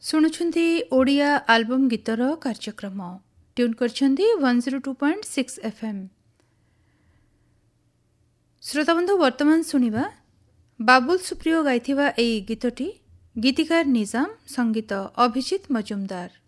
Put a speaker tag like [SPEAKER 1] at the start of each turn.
[SPEAKER 1] ଶୁଣୁଛନ୍ତି ଓଡ଼ିଆ ଆଲବମ୍ ଗୀତର କାର୍ଯ୍ୟକ୍ରମ। ଟ୍ୟୁନ୍ କରିଛନ୍ତି 102.6 FM। ଶ୍ରୋତାବନ୍ଧୁ, ବର୍ତ୍ତମାନ ଶୁଣିବା ବାବୁଲ ସୁପ୍ରିୟ ଗାଇଥିବା ଏହି ଗୀତଟି। ଗୀତିକାର ନିଜାମ, ସଙ୍ଗୀତ ଅଭିଜିତ ମଜୁମଦାର।